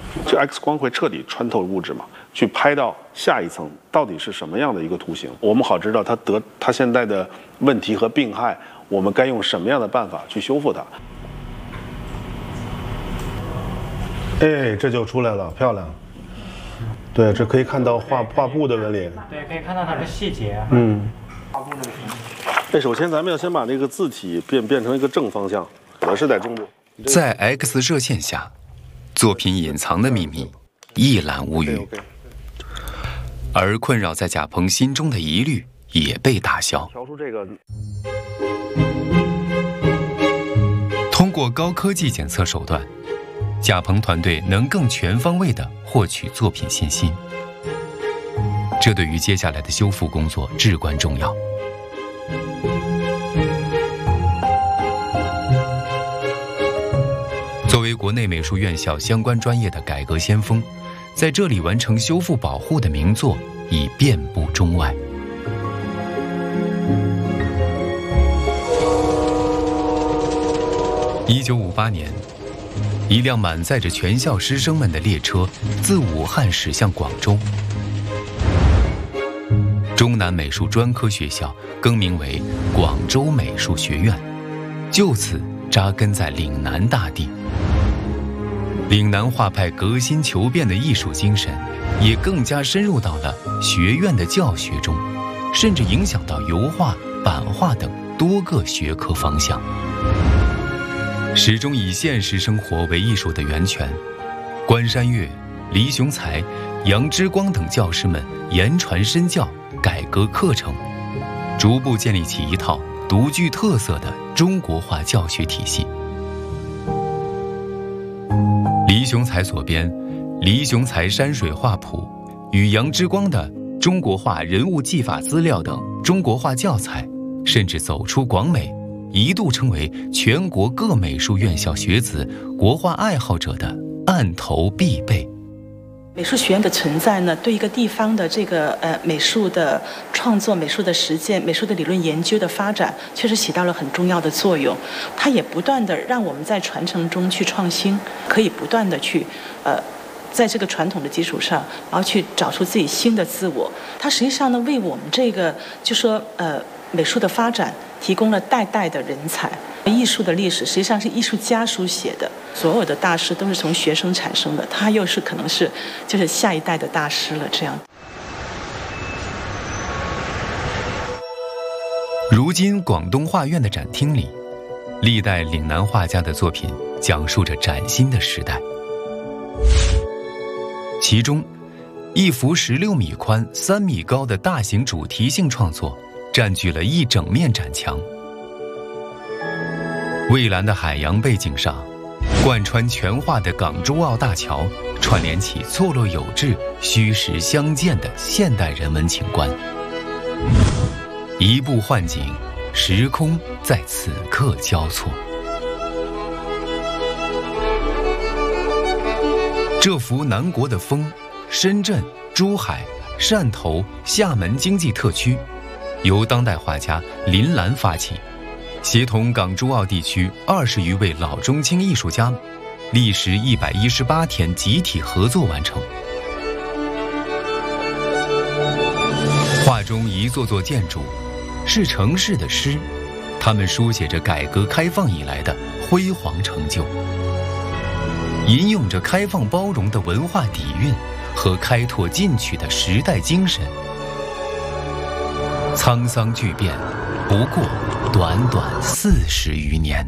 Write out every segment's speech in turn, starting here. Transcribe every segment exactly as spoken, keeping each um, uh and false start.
这 X 光会彻底穿透物质嘛，去拍到下一层到底是什么样的一个图形，我们好知道他得他现在的问题和病害，我们该用什么样的办法去修复它。 哎，这就出来了，漂亮。对，这可以看到画画布的纹理。 对，可以看到它的细节。 嗯。 画布的。 哎，首先咱们要先把那个字体变变成一个正方向，我是在中部。 在 X 射线下，作品隐藏的秘密一览无余，而困扰在贾鹏心中的疑虑也被打消。 调出这个。 通过高科技检测手段，贾鹏团队能更全方位地获取作品信息，这对于接下来的修复工作至关重要。作为国内美术院校相关专业的改革先锋，在这里完成修复保护的名作已遍布中外。一九五八年，一辆满载着全校师生们的列车自武汉驶向广州。中南美术专科学校更名为广州美术学院，就此扎根在岭南大地。岭南画派革新求变的艺术精神，也更加深入到了学院的教学中，甚至影响到油画、版画等多个学科方向。始终以现实生活为艺术的源泉，关山月、黎雄才、杨之光等教师们言传身教，改革课程，逐步建立起一套独具特色的中国画教学体系。黎雄才所编《黎雄才山水画谱》与杨之光的《中国画人物技法资料》等中国画教材，甚至走出广美，一度成为全国各美术院校学子、国画爱好者的案头必备。 美术学院的存在呢，对一个地方的这个呃美术的创作、美术的实践、美术的理论研究的发展，确实起到了很重要的作用。它也不断的让我们在传承中去创新，可以不断的去呃，在这个传统的基础上，然后去找出自己新的自我。它实际上呢，为我们这个就说呃美术的发展提供了代代的人才。艺术的历史实际上是艺术家书写的，所有的大师都是从学生产生的，他又是可能是就是下一代的大师了。这样， 如今广东画院的展厅里，历代岭南画家的作品讲述着崭新的时代。其中，一幅十六米宽、三米高的大型主题性创作占据了一整面展墙。蔚蓝的海洋背景上，贯穿全画的港珠澳大桥串联起错落有致、虚实相间的现代人文景观。一步换景，时空在此刻交错。这幅南国的风，深圳、珠海、汕头、厦门经济特区，由当代画家林兰发起，协同港珠澳地区二十余位老中青艺术家，历时一百一十八天集体合作完成。画中一座座建筑是城市的诗，它们书写着改革开放以来的辉煌成就，吟咏着开放包容的文化底蕴和开拓进取的时代精神。沧桑巨变，不过短短四十余年。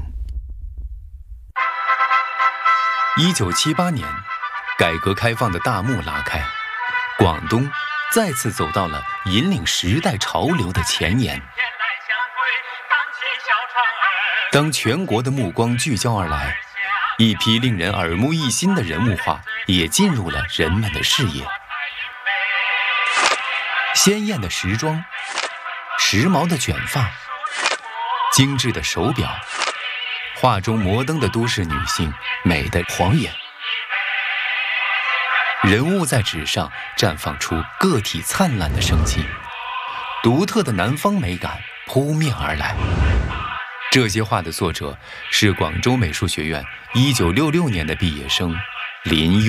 一九七八年，改革开放的大幕拉开，广东再次走到了引领时代潮流的前沿。当全国的目光聚焦而来，一批令人耳目一新的人物画也进入了人们的视野。鲜艳的时装，时髦的卷发，精致的手表，画中摩登的都市女性，美的晃眼。人物在纸上绽放出个体灿烂的生机，独特的南方美感扑面而来。这些画的作者是广州美术学院一九六六年的毕业生林